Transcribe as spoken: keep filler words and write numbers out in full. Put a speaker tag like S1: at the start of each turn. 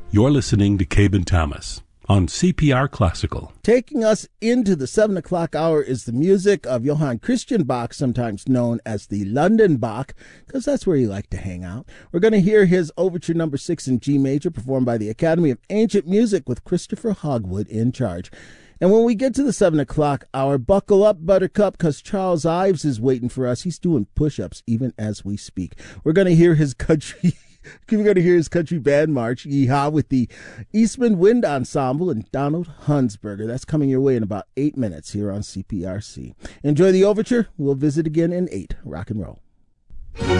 S1: You're listening to Cabe and Thomas on C P R Classical.
S2: Taking us into the seven o'clock hour is the music of Johann Christian Bach, sometimes known as the London Bach, because that's where he liked to hang out. We're going to hear his Overture Number Six in G Major, performed by the Academy of Ancient Music with Christopher Hogwood in charge. And when we get to the seven o'clock hour, buckle up, Buttercup, because Charles Ives is waiting for us. He's doing push-ups even as we speak. We're going to hear his country... We're going to hear his country band march, Yeehaw, with the Eastman Wind Ensemble and Donald Hunsberger. That's coming your way in about eight minutes here on C P R C. Enjoy the overture. We'll visit again in eight. Rock and roll.